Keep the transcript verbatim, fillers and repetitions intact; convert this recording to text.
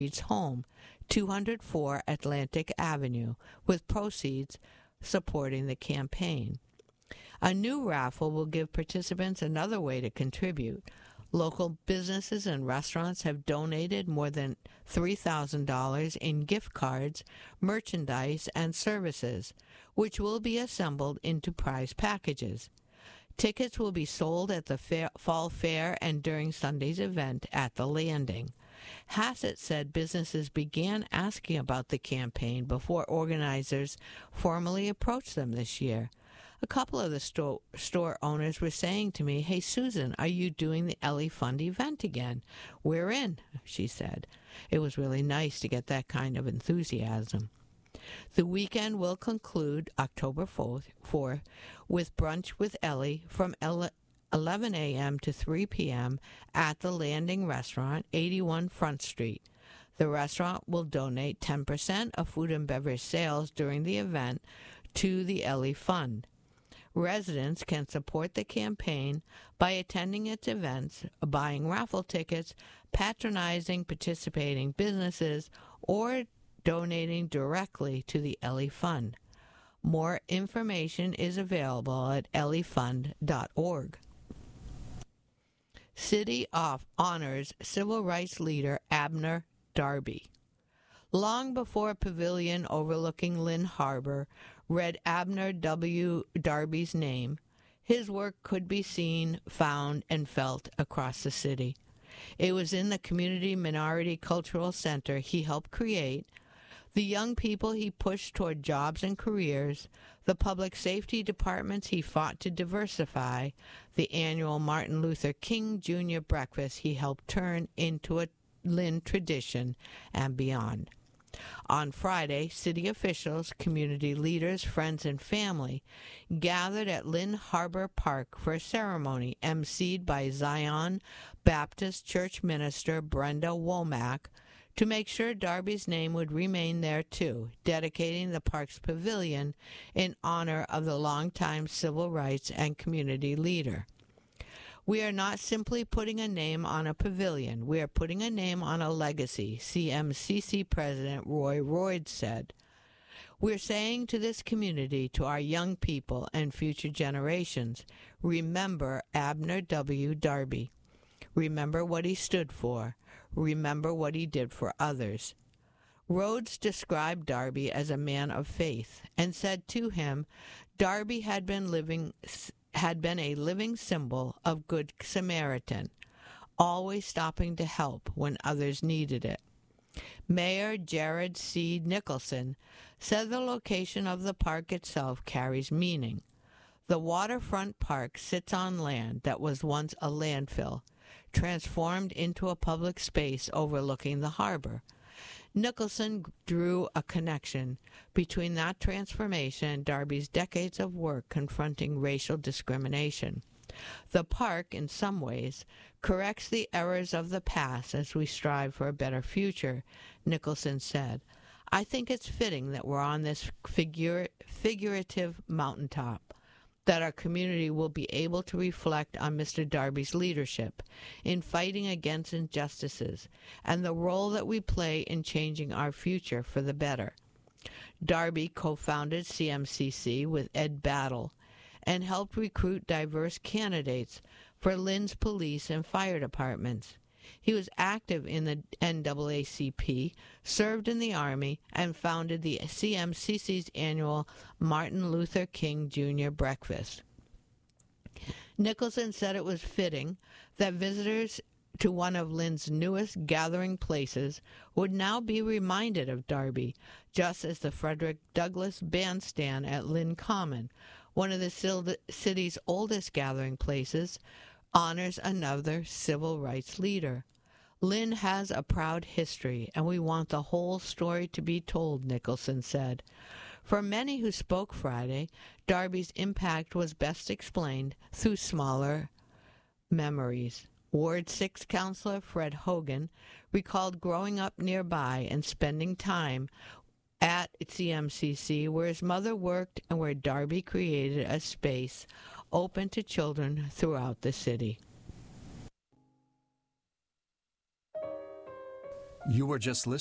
home, two hundred four Atlantic Avenue, with proceeds supporting the campaign. A new raffle will give participants another way to contribute. Local businesses and restaurants have donated more than three thousand dollars in gift cards, merchandise, and services, which will be assembled into prize packages. Tickets will be sold at the fair, Fall Fair and during Sunday's event at the Landing. Hassett said businesses began asking about the campaign before organizers formally approached them this year. A couple of the store, store owners were saying to me, "Hey, Susan, are you doing the Ellie Fund event again?" "We're in," she said. It was really nice to get that kind of enthusiasm. The weekend will conclude October fourth with Brunch with Ellie from eleven a.m. to three p.m. at the Landing Restaurant, eighty-one Front Street. The restaurant will donate ten percent of food and beverage sales during the event to the Ellie Fund. Residents can support the campaign by attending its events, buying raffle tickets, patronizing participating businesses, or donating directly to the Ellie Fund. More information is available at ellie fund dot org. City of honors civil rights leader Abner Darby. Long before a pavilion overlooking Lynn Harbor read Abner W. Darby's name, his work could be seen, found, and felt across the city. It was in the Community Minority Cultural Center he helped create, the young people he pushed toward jobs and careers, the public safety departments he fought to diversify, the annual Martin Luther King Junior breakfast he helped turn into a Lynn tradition, and beyond. On Friday, city officials, community leaders, friends, and family gathered at Lynn Harbor Park for a ceremony emceed by Zion Baptist Church minister Brenda Womack to make sure Darby's name would remain there too, dedicating the park's pavilion in honor of the longtime civil rights and community leader. "We are not simply putting a name on a pavilion. We are putting a name on a legacy," C M C C President Roy Royd said. "We're saying to this community, to our young people and future generations, remember Abner W. Darby. Remember what he stood for. Remember what he did for others." Rhodes described Darby as a man of faith and said to him, Darby had been living had been a living symbol of Good Samaritan, always stopping to help when others needed it. Mayor Jared C. Nicholson said the location of the park itself carries meaning. The waterfront park sits on land that was once a landfill, transformed into a public space overlooking the harbor. Nicholson drew a connection between that transformation and Darby's decades of work confronting racial discrimination. The park, in some ways, corrects the errors of the past as we strive for a better future, Nicholson said. "I think it's fitting that we're on this figure, figurative mountaintop, that our community will be able to reflect on Mister Darby's leadership in fighting against injustices and the role that we play in changing our future for the better." Darby co-founded C M C C with Ed Battle and helped recruit diverse candidates for Lynn's police and fire departments. He was active in the N double A C P, served in the Army, and founded the C M C C's annual Martin Luther King Junior breakfast. Nicholson said it was fitting that visitors to one of Lynn's newest gathering places would now be reminded of Darby, just as the Frederick Douglass Bandstand at Lynn Common, one of the city's oldest gathering places, honors another civil rights leader. Lynn has a proud history, and we want the whole story to be told, Nicholson said. For many who spoke Friday, Darby's impact was best explained through smaller memories. Ward six Councilor Fred Hogan recalled growing up nearby and spending time at C M C C where his mother worked and where Darby created a space open to children throughout the city. You were just listening.